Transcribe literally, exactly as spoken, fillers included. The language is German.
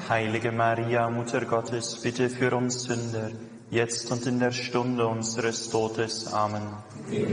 Heilige Maria, Mutter Gottes, bitte für uns Sünder, jetzt und in der Stunde unseres Todes. Amen.